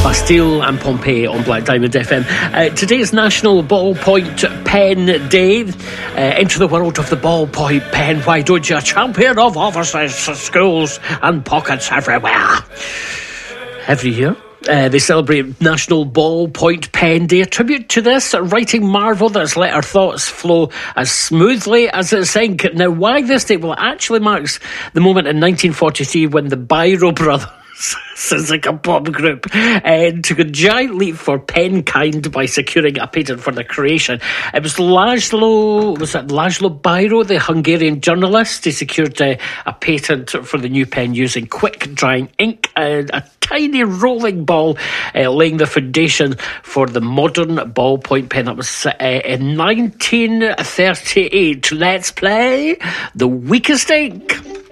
Bastille and Pompeii on Black Diamond FM. Today is National Ballpoint Pen Day. Into the world of the ballpoint pen, why don't you? Champion of offices, schools and pockets everywhere. Every year, they celebrate National Ballpoint Pen Day, a tribute to this writing marvel that has let our thoughts flow as smoothly as its ink. Now, why this day? Well, it actually marks the moment in 1943 when the Biro Brothers, sounds like a pop group, took a giant leap for penkind by securing a patent for their creation. It was Laszlo Biro, the Hungarian journalist, who secured a patent for the new pen using quick-drying ink and a tiny rolling ball, laying the foundation for the modern ballpoint pen. That was in 1938. Let's play The Weakest Ink.